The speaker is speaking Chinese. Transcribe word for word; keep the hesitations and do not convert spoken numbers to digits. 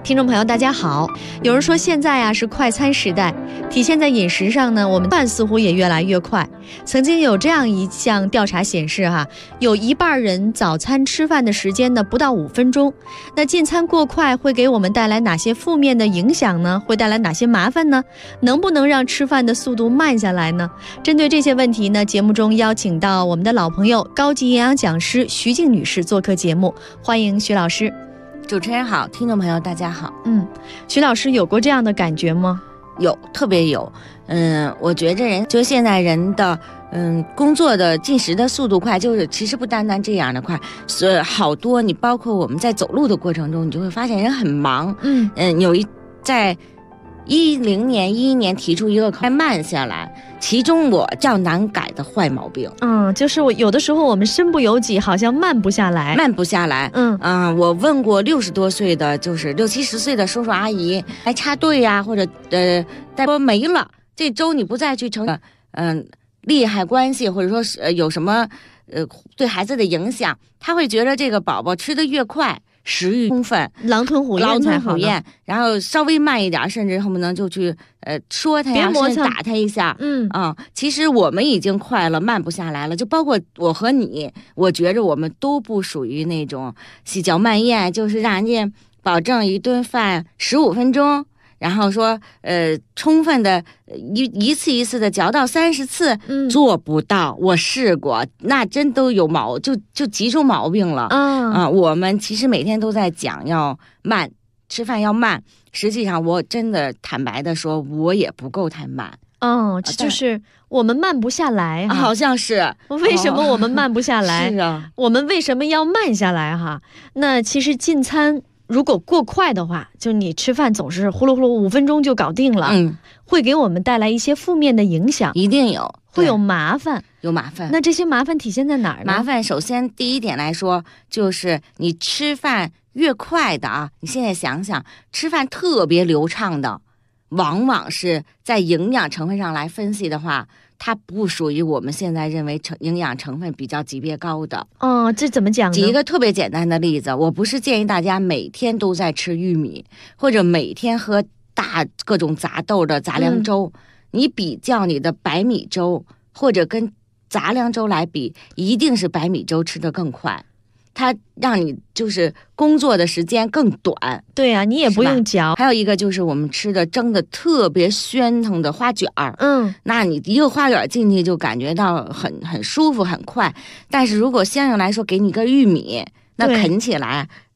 听众朋友大家好，有人说现在啊是快餐时代，体现在饮食上呢，我们饭似乎也越来越快。曾经有这样一项调查显示哈，有一半人早餐吃饭的时间呢不到五分钟。那进餐过快会给我们带来哪些负面的影响呢？会带来哪些麻烦呢？能不能让吃饭的速度慢下来呢？针对这些问题呢，节目中邀请到我们的老朋友高级营养讲师徐静女士做客节目，欢迎徐老师。 主持人好，听众朋友大家好。 嗯，徐老师有过这样的感觉吗？ 有，特别有。嗯，我觉着人就现在人的嗯工作的进食的速度快，就是其实不单单这样的快，所以好多你包括我们在走路的过程中，你就会发现人很忙。 嗯嗯，有一在一零年一一年提出一个快慢下来，其中我较难改的坏毛病。 嗯，就是我有的时候我们身不由己，好像慢不下来， 慢不下来。 嗯嗯、呃，我问过六十多岁的，就是六七十岁的叔叔阿姨来插队呀、啊，或者呃，再说没了，这周你不再去成，嗯、呃，利害关系或者说是、呃、有什么呃对孩子的影响，他会觉得这个宝宝吃得越快，食欲充分， 狼吞虎咽狼才好呢。 吞虎咽，然后稍微慢一点，甚至恨不能就去呃说他呀， 别磨蹭甚至打他一下。 嗯啊、其实我们已经快了，慢不下来了。就包括我和你，我觉着我们都不属于那种细嚼慢咽，就是让人家保证一顿饭十五分钟。然后说，呃，充分的一一次一次的嚼到三十次， 嗯做不到。我试过，那真都有毛，就就急出毛病了。 嗯啊，我们其实每天都在讲要慢，吃饭要慢。实际上，我真的坦白的说，我也不够太慢。 哦，这就是我们慢不下来哈。 好像是。 为什么我们慢不下来？ 是啊， 我们为什么要慢下来哈？那其实进餐如果过快的话，就你吃饭总是呼噜呼噜五分钟就搞定了， 嗯， 会给我们带来一些负面的影响， 一定有， 会有对麻烦。 有麻烦。 那这些麻烦体现在哪儿呢？ 麻烦，首先第一点来说，就是你吃饭越快的啊，你现在想想，吃饭特别流畅的，往往是在营养成分上来分析的话，它不属于我们现在认为成营养成分比较级别高的。 哦，这怎么讲呢？ 举一个特别简单的例子，我不是建议大家每天都在吃玉米，或者每天喝大各种杂豆的杂粮粥。嗯、你比较你的白米粥，或者跟杂粮粥来比，一定是白米粥吃得更快。它让你就是工作的时间更短。 对啊，你也不用嚼。 还有一个就是我们吃的蒸的特别喧腾的花卷儿， 嗯， 那你一个花卷进去就感觉到很很舒服很快。但是如果相应来说给你个玉米，那啃起来